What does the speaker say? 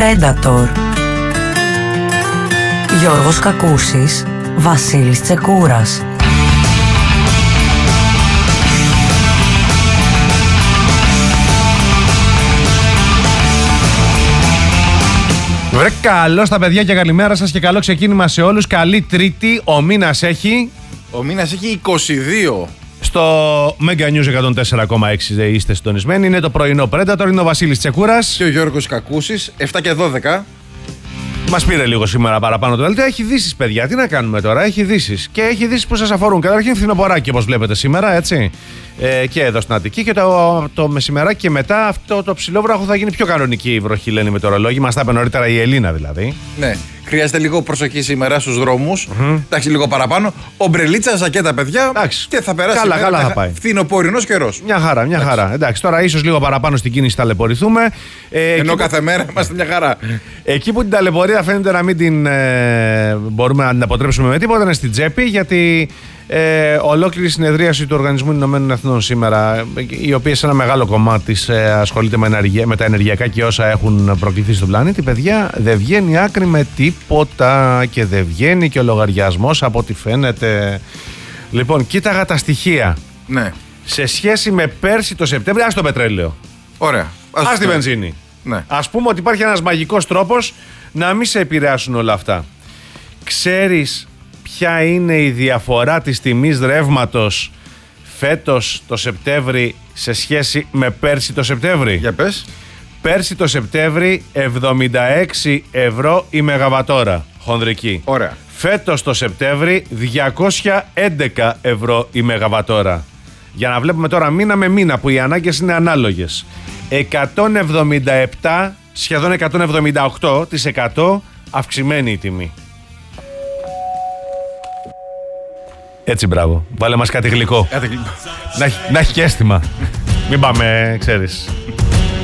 Predator. Γιώργος Κακούσης, Βασίλης Τσεκούρας. Βρε, καλώς τα παιδιά και καλημέρα σας και καλό ξεκίνημα σε όλους. Καλή Τρίτη, ο μήνας έχει 22. Στο Mega News 104,6 είστε συντονισμένοι. Είναι το πρωινό Predator, είναι ο Βασίλης Τσεκούρας Και ο Γιώργος Κακούσης, 7 και 12. Μας πήρε λίγο σήμερα παραπάνω το δελτίο. Έχει ειδήσεις, παιδιά. Τι να κάνουμε τώρα, έχει ειδήσεις. Και έχει ειδήσεις που σας αφορούν. Καταρχήν φθινοποράκι, όπως βλέπετε σήμερα, έτσι. Και εδώ στην Αττική. Και το μεσημεράκι και μετά αυτό το ψηλόβραχο θα γίνει πιο κανονική η βροχή, λένε οι μετεωρολόγοι. Μας τα είπε νωρίτερα η Ελίνα δηλαδή. Ναι, χρειάζεται λίγο προσοχή σήμερα στους δρόμους. Εντάξει, λίγο παραπάνω. Ομπρελίτσα, ζακέτα, παιδιά. Εντάξει. Και θα περάσει. Καλά θα πάει. Φθινοπόρινος καιρός. Μια χαρά. Εντάξει, τώρα ίσως λίγο παραπάνω στην κίνηση ταλαιπωρηθούμε. Ενώ κάθε μέρα είμαστε μια χαρά. Εκεί που την ταλαιπωρία φαίνεται να μην την μπορούμε να την αποτρέψουμε με τίποτα είναι στην τσέπη, γιατί ολόκληρη συνεδρίαση του Οργανισμού Ηνωμένων Εθνών σήμερα, η οποία σε ένα μεγάλο κομμάτι ασχολείται με τα ενεργειακά και όσα έχουν προκληθεί στον πλανήτη, παιδιά, δεν βγαίνει άκρη με τίποτα και δεν βγαίνει και ο λογαριασμός από ό,τι φαίνεται. Λοιπόν, κοίταγα τα στοιχεία. Ναι. Σε σχέση με πέρσι το Σεπτέμβριο, ας το πετρέλαιο. Ωραία. Ας τη βενζίνη. Ναι. Ας πούμε ότι υπάρχει ένας μαγικός τρόπος να μην σε επηρεάσουν όλα αυτά. Ξέρεις ποια είναι η διαφορά της τιμής ρεύματος φέτος το Σεπτέμβρη σε σχέση με πέρσι το Σεπτέμβρη? Για πες. Πέρσι το Σεπτέμβρη 76 ευρώ η μεγαβατόρα χονδρική. Ωραία. Φέτος το Σεπτέμβρη 211 ευρώ η μεγαβατόρα. Για να βλέπουμε τώρα μήνα με μήνα που οι ανάγκες είναι ανάλογες. 177, σχεδόν 178% αυξημένη η τιμή. Έτσι, μπράβο. Βάλε μας κάτι γλυκό. Να έχει και αίσθημα. Μην πάμε, ξέρεις.